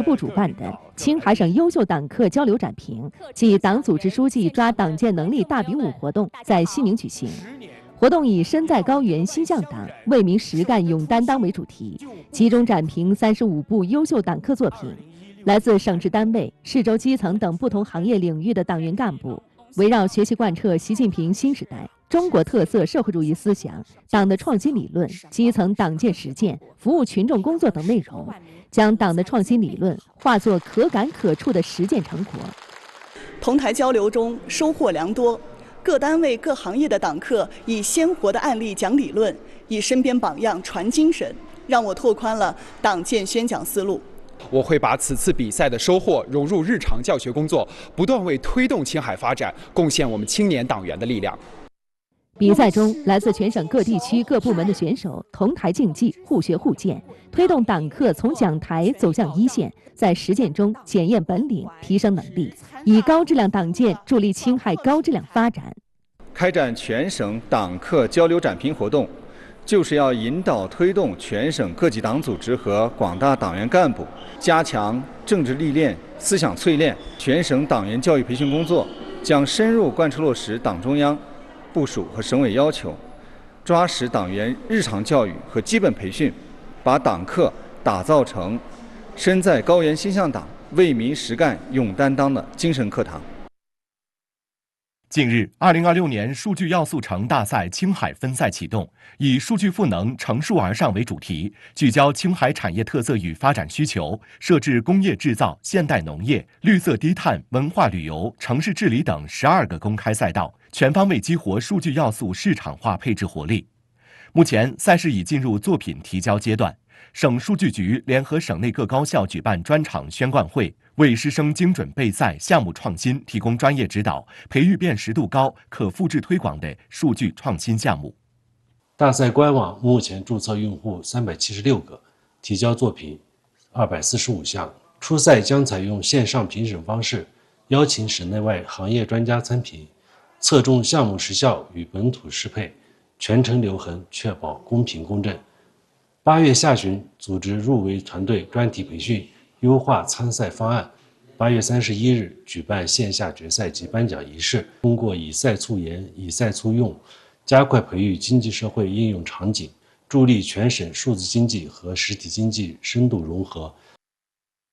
部主办的青海省优秀党课交流展评暨党组织书记抓党建能力大比武活动在西宁举行。活动以身在高原心向党，为民实干勇担当为主题，集中展评35部优秀党课作品。来自省直单位、市州基层等不同行业领域的党员干部，围绕学习贯彻习近平新时代中国特色社会主义思想、党的创新理论、基层党建实践、服务群众工作等内容，将党的创新理论化作可感可触的实践成果。 同台交流中收获良多，各单位各行业的党课以鲜活的案例讲理论，以身边榜样传精神，让我拓宽了党建宣讲思路。 我会把此次比赛的收获融入日常教学工作，不断为推动青海发展贡献我们青年党员的力量。 比赛中，来自全省各地区各部门的选手同台竞技，互学互鉴，推动党课从讲台走向一线，在实践中检验本领，提升能力，以高质量党建助力青海高质量发展。 开展全省党课交流展评活动，就是要引导推动全省各级党组织和广大党员干部加强政治历练、思想淬炼。全省党员教育培训工作将深入贯彻落实党中央部署和省委要求，抓实党员日常教育和基本培训，把党课打造成身在高原心向党、为民实干勇担当的精神课堂。 近日，2026年数据要素城大赛青海分赛启动，以数据赋能、乘数而上为主题，聚焦青海产业特色与发展需求，设置工业制造、现代农业、绿色低碳、文化旅游、城市治理等12个公开赛道，全方位激活数据要素市场化配置活力。目前，赛事已进入作品提交阶段。省数据局联合省内各高校举办专场宣贯会，为师生精准备赛、项目创新提供专业指导，培育辨识度高、可复制推广的数据创新项目。 大赛官网目前注册用户376个，提交作品245项。初赛将采用线上评审方式，邀请省内外行业专家参评，侧重项目时效与本土适配，全程留痕，确保公平公正。8月下旬组织入围团队专题培训，优化参赛方案。8月31日举办线下决赛及颁奖仪式，通过以赛促研、以赛促用，加快培育经济社会应用场景，助力全省数字经济和实体经济深度融合，